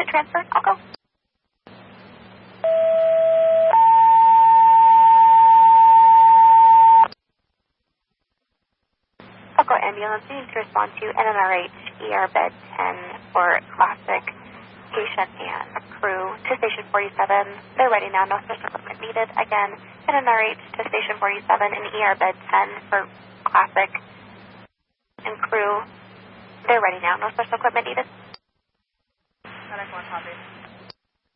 transfer. I'll go. I'll go ambulance. You need to respond to NNRH ER bed 10 for classic patient and crew to station 47. They're ready now. No special equipment needed. Again, NNRH to station 47 and ER bed 10 for classic and crew. They're ready now. No special equipment needed. Medic 1 copy.